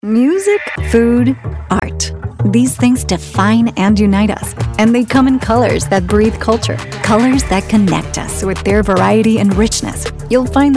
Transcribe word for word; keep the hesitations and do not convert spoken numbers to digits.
Music, food, art. These things define and unite us, and they come in colors that breathe culture, colors that connect us with their variety and richness. You'll find